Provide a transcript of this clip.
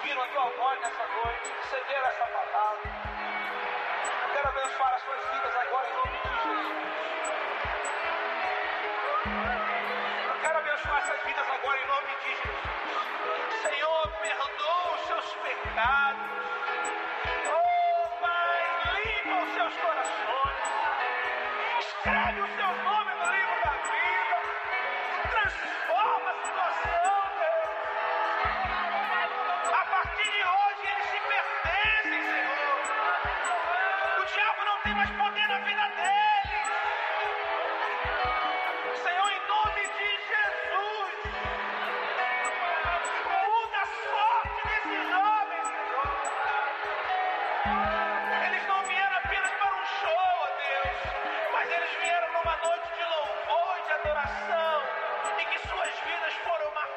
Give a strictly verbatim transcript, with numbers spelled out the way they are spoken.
ouviram a tua voz nessa noite, receberam essa palavra. Eu quero abençoar as suas vidas agora em nome de Jesus. Eu quero abençoar essas vidas agora em nome de Jesus. Senhor, perdoa os seus pecados. Oh, Pai, limpa os seus corações. Escreve o seu nome no livro da vida. Transforma a situação, Deus. A partir de hoje eles se pertencem, Senhor. O diabo não tem mais poder na vida deles. Senhor, em nome de Jesus, muda a sorte desses homens, Senhor. Eles não vieram apenas para um show, ó Deus, mas eles vieram numa noite de louvor e de adoração, em que suas vidas foram marcadas.